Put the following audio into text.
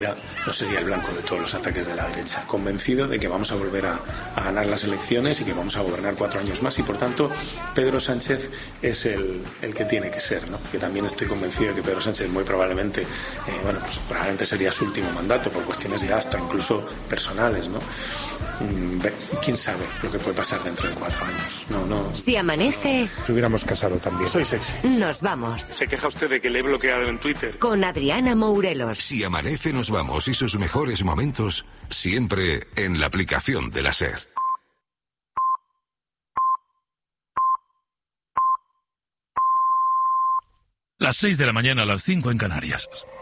no sería el blanco de todos los ataques de la derecha. Convencido de que vamos a volver a ganar las elecciones y que vamos a gobernar 4 años más, y por tanto Pedro Sánchez es el que tiene que ser, ¿no? Que también estoy convencido de que Pedro Sánchez muy probablemente, pues probablemente sería su último mandato por cuestiones ya hasta incluso personales, ¿no? ¿Quién sabe lo que puede pasar dentro de 4 años? No. Si amanece... Si hubiéramos casado también. Soy sexy. Nos vamos. ¿Se queja usted de que le he bloqueado en Twitter? Con Adriana Mourelos. Si amanece, nos vamos, y sus mejores momentos siempre en la aplicación de la SER. Las 6 de la mañana, a las 5 en Canarias.